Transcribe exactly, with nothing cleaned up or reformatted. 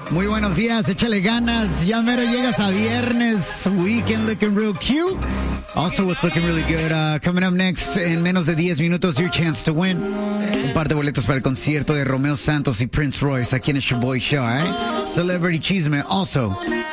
Muy buenos días, échale ganas. Ya mero llegas a viernes. Weekend looking real cute. Also, what's looking really good. Uh, coming up next, en menos de diez minutos, your chance to win. Un par de boletos para el concierto de Romeo Santos y Prince Royce aquí en el Your Boy Show, ¿eh? Celebrity Chisme. Also,